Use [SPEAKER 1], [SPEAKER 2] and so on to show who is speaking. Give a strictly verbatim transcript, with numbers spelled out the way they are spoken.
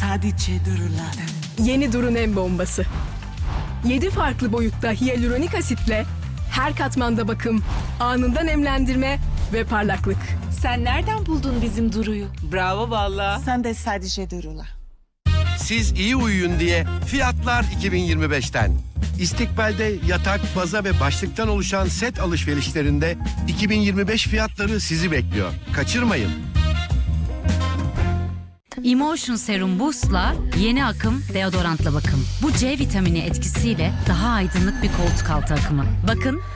[SPEAKER 1] Sadece Duru'la.
[SPEAKER 2] Yeni Duru Nem bombası. yedi farklı boyutta hyaluronik asitle her katmanda bakım, anında nemlendirme ve parlaklık.
[SPEAKER 3] Sen nereden buldun bizim Duru'yu? Bravo valla.
[SPEAKER 1] Sen de sadece Duru'la.
[SPEAKER 4] Siz iyi uyuyun diye fiyatlar iki bin yirmi beşten. İstikbal'de yatak, baza ve başlıktan oluşan set alışverişlerinde iki bin yirmi beş fiyatları sizi bekliyor. Kaçırmayın.
[SPEAKER 5] Emotion Serum Boost'la yeni akım deodorantla bakım. Bu C vitamini etkisiyle daha aydınlık bir koltuk altı akımı. Bakın